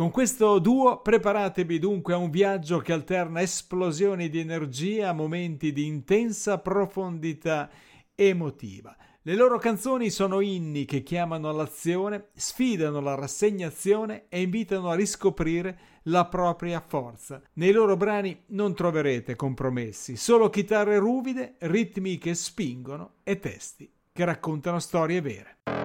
Con questo duo preparatevi dunque a un viaggio che alterna esplosioni di energia a momenti di intensa profondità emotiva. Le loro canzoni sono inni che chiamano all'azione, sfidano la rassegnazione e invitano a riscoprire la propria forza. Nei loro brani non troverete compromessi, solo chitarre ruvide, ritmi che spingono e testi che raccontano storie vere.